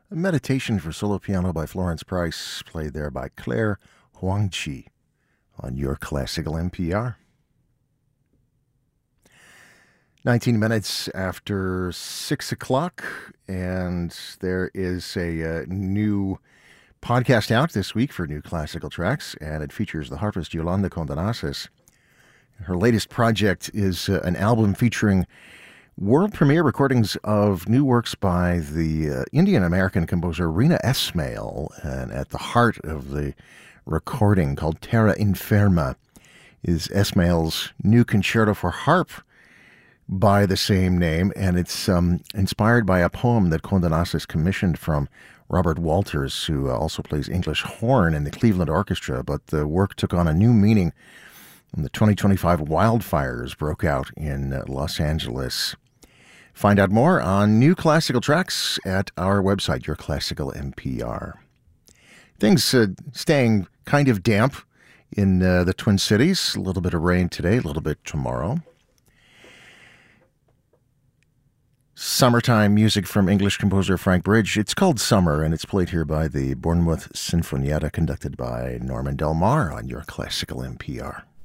A meditation for solo piano by Florence Price, played there by Claire Huangqi on your classical NPR. 19 minutes after 6 o'clock, and there is a new podcast out this week for new classical tracks, and it features the harpist Yolanda Condenaces. Her latest project is an album featuring world premiere recordings of new works by the Indian-American composer Rina Esmail, and at the heart of the recording, called Terra Inferma, is Esmail's new concerto for harp by the same name, and it's inspired by a poem that Condenaces commissioned from Robert Walters, who also plays English horn in the Cleveland Orchestra, but the work took on a new meaning when the 2025 wildfires broke out in Los Angeles. Find out more on new classical tracks at our website, Your Classical NPR. Things staying kind of damp in the Twin Cities. A little bit of rain today, a little bit tomorrow. Summertime music from English composer Frank Bridge. It's called Summer, and it's played here by the Bournemouth Sinfonietta, conducted by Norman Del Mar on Your Classical NPR.